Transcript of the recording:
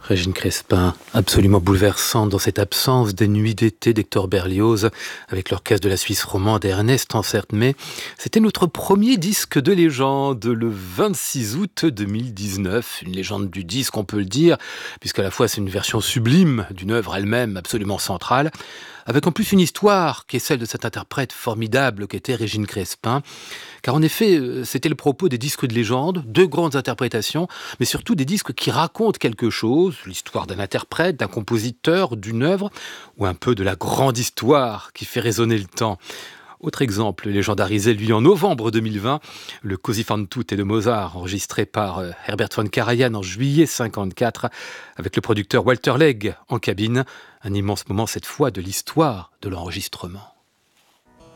Régine Crespin, absolument bouleversante dans cette absence des nuits d'été d'Hector Berlioz, avec l'orchestre de la Suisse romande et Ernest Ansermet. C'était notre premier disque de légende, le 26 août 2019. Une légende du disque, on peut le dire, puisqu'à la fois c'est une version sublime d'une œuvre elle-même absolument centrale, avec en plus une histoire qui est celle de cette interprète formidable qu'était Régine Crespin. Car en effet, c'était le propos des disques de légende, de grandes interprétations, mais surtout des disques qui racontent quelque chose, l'histoire d'un interprète, d'un compositeur, d'une œuvre, ou un peu de la grande histoire qui fait résonner le temps. Autre exemple, légendarisé lui en novembre 2020, le Così fan tutte de Mozart, enregistré par Herbert von Karajan en juillet 1954, avec le producteur Walter Legg en cabine. Un immense moment cette fois de l'histoire de l'enregistrement.